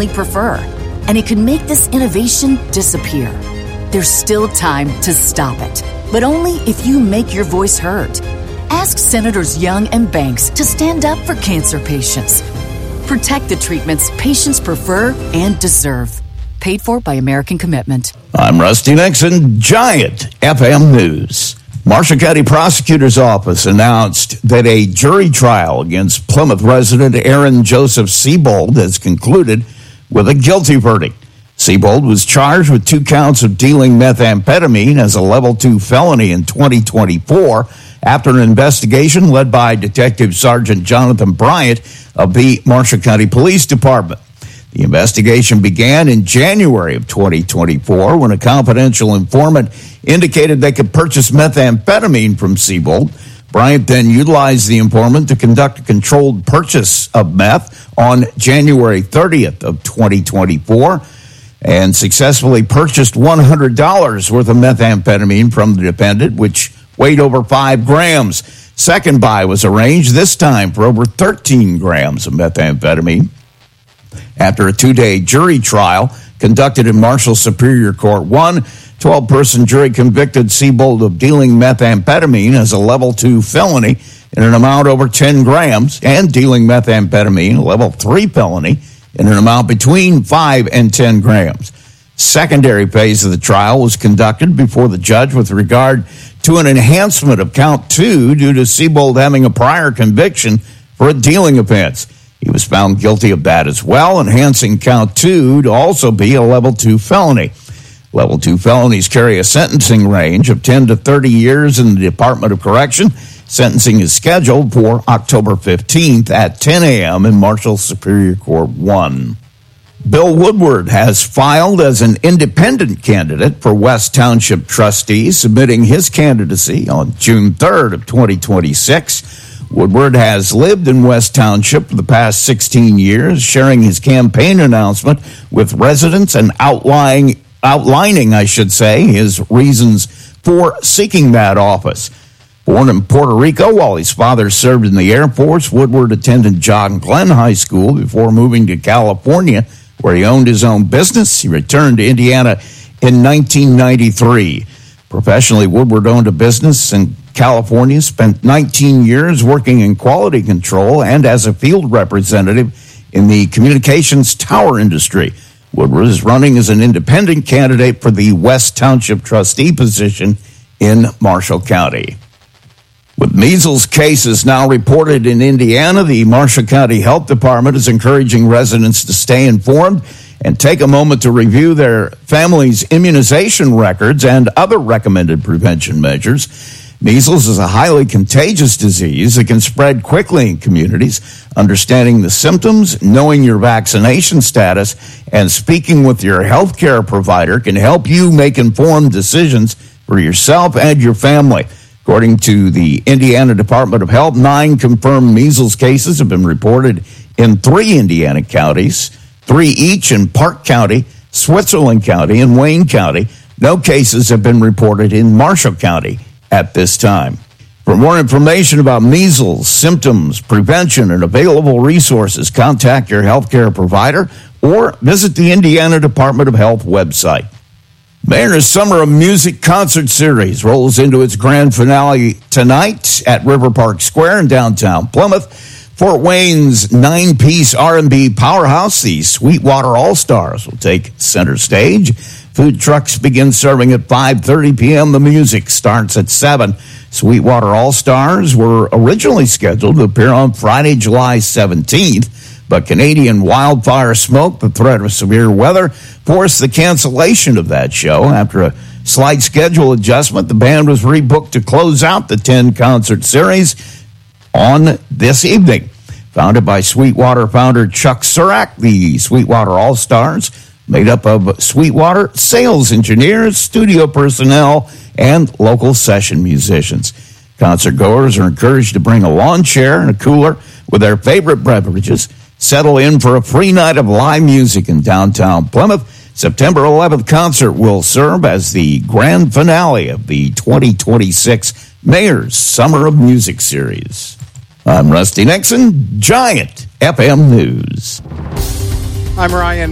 currently prefer, and it could make this innovation disappear. There's still time to stop it, but only if you make your voice heard. Ask Senators Young and Banks to stand up for cancer patients. Protect the treatments patients prefer and deserve. Paid for by American Commitment. I'm Rusty Nixon, Giant FM News. Marshall County Prosecutor's Office announced that a jury trial against Plymouth resident Aaron Joseph Seabold has concluded with a guilty verdict. Seabold was charged with 2 counts of dealing methamphetamine as a level 2 felony in 2024 after an investigation led by Detective Sergeant Jonathan Bryant of the Marshall County Police Department. The investigation began in January of 2024 when a confidential informant indicated they could purchase methamphetamine from Seabold. Bryant then utilized the informant to conduct a controlled purchase of meth on January 30th of 2024 and successfully purchased $100 worth of methamphetamine from the defendant, which weighed over 5 grams. Second buy was arranged, this time for over 13 grams of methamphetamine. After a 2-day jury trial conducted in Marshall Superior Court 1, 12-person jury convicted Seabold of dealing methamphetamine as a level 2 felony in an amount over 10 grams and dealing methamphetamine, a level 3 felony, in an amount between 5 and 10 grams. Secondary phase of the trial was conducted before the judge with regard to an enhancement of count 2 due to Seabold having a prior conviction for a dealing offense. He was found guilty of that as well, enhancing count 2 to also be a level 2 felony. Level 2 felonies carry a sentencing range of 10 to 30 years in the Department of Correction. Sentencing is scheduled for October 15th at 10 a.m. in Marshall Superior Court 1. Bill Woodward has filed as an independent candidate for West Township trustee, submitting his candidacy on June 3rd of 2026. Woodward has lived in West Township for the past 16 years, sharing his campaign announcement with residents and outlining, his reasons for seeking that office. Born in Puerto Rico while his father served in the Air Force, Woodward attended John Glenn High School before moving to California, where he owned his own business. He returned to Indiana in 1993. Professionally, Woodward owned a business in California, spent 19 years working in quality control and as a field representative in the communications tower industry. Woodward is running as an independent candidate for the West Township trustee position in Marshall County. With measles cases now reported in Indiana, the Marshall County Health Department is encouraging residents to stay informed and take a moment to review their family's immunization records and other recommended prevention measures. Measles is a highly contagious disease that can spread quickly in communities. Understanding the symptoms, knowing your vaccination status, and speaking with your health care provider can help you make informed decisions for yourself and your family. According to the Indiana Department of Health, 9 confirmed measles cases have been reported in 3 Indiana counties, 3 each in Park County, Switzerland County, and Wayne County. No cases have been reported in Marshall County at this time. For more information about measles, symptoms, prevention, and available resources, contact your healthcare provider or visit the Indiana Department of Health website. Mayor's Summer of Music concert series rolls into its grand finale tonight at River Park Square in downtown Plymouth. Fort Wayne's 9-piece R&B powerhouse, the Sweetwater All-Stars, will take center stage. Food trucks begin serving at 5:30 p.m. The music starts at 7. Sweetwater All-Stars were originally scheduled to appear on Friday, July 17th, but Canadian wildfire smoke, the threat of severe weather, forced the cancellation of that show. After a slight schedule adjustment, the band was rebooked to close out the 10-concert series on this evening. Founded by Sweetwater founder Chuck Surak, the Sweetwater All-Stars, made up of Sweetwater sales engineers, studio personnel, and local session musicians. Concert goers are encouraged to bring a lawn chair and a cooler with their favorite beverages. Settle in for a free night of live music in downtown Plymouth. September 11th concert will serve as the grand finale of the 2026 Mayor's Summer of Music series. I'm Rusty Nixon, Giant FM News. I'm Ryan